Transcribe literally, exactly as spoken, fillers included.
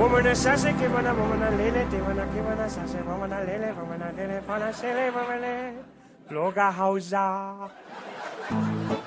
Womana sase kivana womana lele devana kivana sase womana lele womana lele fana sele womana loga hausa.